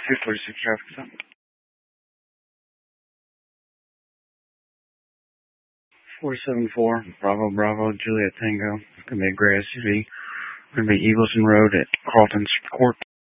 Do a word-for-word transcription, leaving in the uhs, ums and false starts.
two forty-six traffic stop. four seven four, Bravo Bravo, Juliet Tango. It's going to be a gray S U V. We're going to be Eagleson Road at Carlton Court.